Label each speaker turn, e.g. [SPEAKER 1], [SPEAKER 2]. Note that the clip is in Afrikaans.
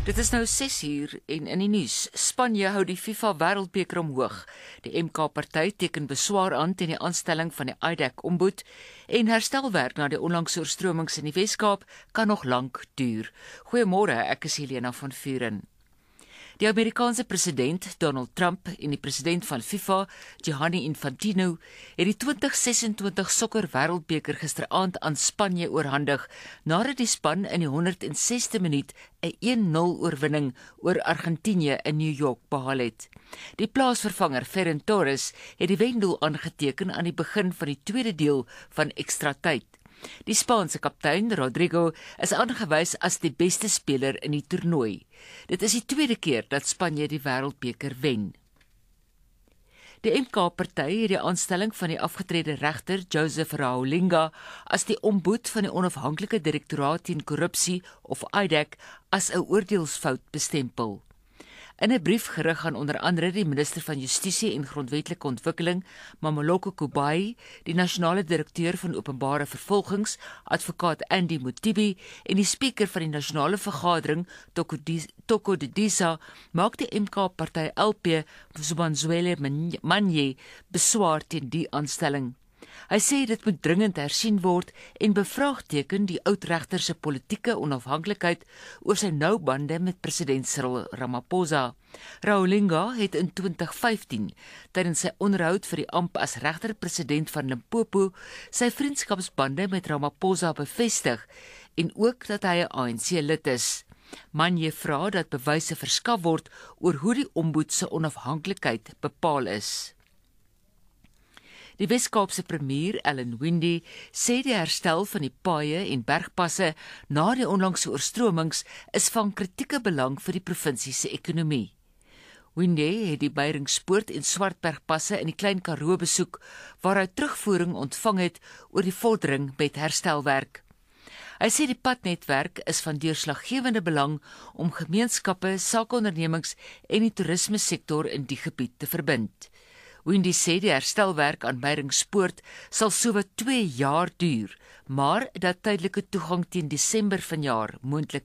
[SPEAKER 1] Dit is nou 6 uur en in die nuus. Spanje hou die FIFA Wêreldbeker omhoog. Die MK-party teken beswaar aan teen die aanstelling van die IDAC-ombud en herstelwerk na die onlangse oorstromings in die Wes-Kaap kan nog lank duur. Goeiemôre, ek is Helena van Vuren. Die Amerikaanse president Donald Trump en die president van FIFA, Gianni Infantino, het die 2026 sokker wêreldbeker gisteraand aan Spanje oorhandig, nadat die span in die 106ste minuut 'n 1-0 oorwinning oor Argentinië in New York behaal het. Die plaasvervanger Ferran Torres het die wendoel aangeteken aan die begin van die tweede deel van ekstra tyd. Die Spaanse kaptein, Rodrigo, is aangewys as die beste speler in die toernooi. Dit is die tweede keer dat Spanje die wêreldbeker wen. Die MK-party het die aanstelling van die afgetrede regter Joseph Raholinga as die ombud van die onafhanklike direktoraat teen korrupsie of IDAC as 'n oordeelsfout bestempel. In 'n brief gerig aan onder andere die minister van Justisie en Grondwetlike Ontwikkeling, Mamoloko Kubayi, die nasionale direkteur van openbare vervolgings, advokaat Andy Mothibi en die spreker van die nasionale vergadering, Toko Didiza, maak die MK-party LP, Mzwanele Manye, beswaar teen die aanstelling. Hy sê dit moet dringend hersien word en bevraagteken die oud-regter se politieke onafhanklikheid oor sy nou bande met president Cyril Ramaphosa. Raholinga het in 2015, tydens sy onderhoud vir die amp as regter-president van Limpopo, sy vriendskapsbande met Ramaphosa bevestig en ook dat hy 'n ANC-lid is. Manje vra dat bewyse verskaf word oor hoe die ombud se onafhanklikheid bepaal is. Die Wes-Kaapse premier, Ellen Windey, sê die herstel van die paaie en bergpasse na die onlangse oorstromings is van kritieke belang vir die provinsie se ekonomie. Windey het die Beyringspoort en Swartbergpasse in die Klein Karoo besoek, waar hy terugvoering ontvang het oor die vordering met herstelwerk. Hy sê die padnetwerk is van deurslaggewende belang om gemeenskappe, sakeondernemings en die toerismesektor in die gebied te verbind. Windey sê die herstelwerk aan Beyringspoort sal sowat 2 jaar duur, maar dat tydelike toegang teen Desember vanjaar moontlik